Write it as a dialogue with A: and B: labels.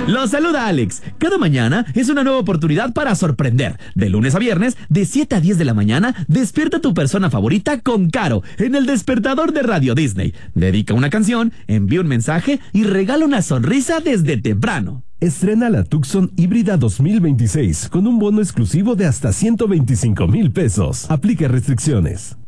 A: Los saluda Alex. Cada mañana es una nueva oportunidad para sorprender. De lunes a viernes, de 7 a 10 de la mañana, despierta a tu persona favorita con Caro en el despertador de Radio Disney. Dedica una canción, envía un mensaje y regala una sonrisa desde temprano.
B: Estrena la Tucson híbrida 2026 con un bono exclusivo de hasta 125,000 pesos. Aplica restricciones.